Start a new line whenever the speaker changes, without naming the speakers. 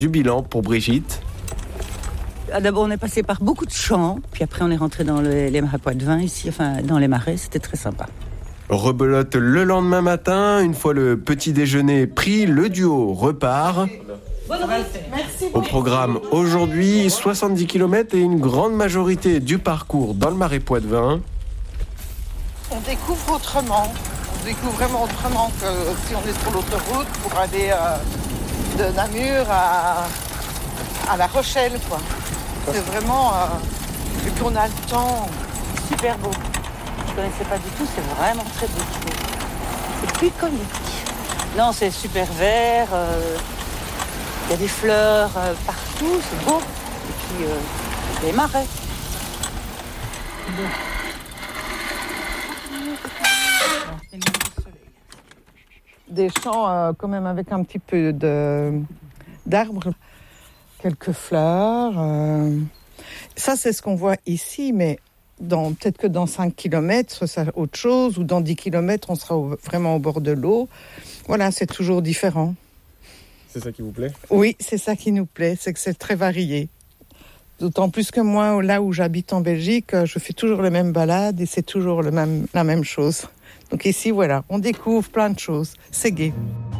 Du bilan pour Brigitte.
D'abord, on est passé par beaucoup de champs, puis après, on est rentré dans les marais Poitevin, ici, enfin, dans les marais, c'était très sympa.
Rebelote le lendemain matin, une fois le petit déjeuner pris, le duo repart. Au programme aujourd'hui, 70 km et une grande majorité du parcours dans le marais Poitevin.
On découvre autrement. On découvre vraiment autrement que si on est sur l'autoroute pour aller de Namur à La Rochelle, quoi. C'est vraiment... et puis on a le temps.
Super beau. Je connaissais pas du tout, c'est vraiment très beau. C'est bucolique. Non, c'est super vert. Il y a des fleurs partout, c'est beau. Et puis les marais.
Des champs quand même avec un petit peu d'arbres, quelques fleurs. Ça, c'est ce qu'on voit ici, mais peut-être que dans 5 km, ce sera autre chose, ou dans 10 km, on sera vraiment au bord de l'eau. Voilà, c'est toujours différent.
C'est ça qui vous plaît ?
Oui, c'est ça qui nous plaît, c'est que c'est très varié. D'autant plus que moi, là où j'habite en Belgique, je fais toujours les mêmes balades et c'est toujours la même chose. Donc ici, voilà, on découvre plein de choses. C'est gai.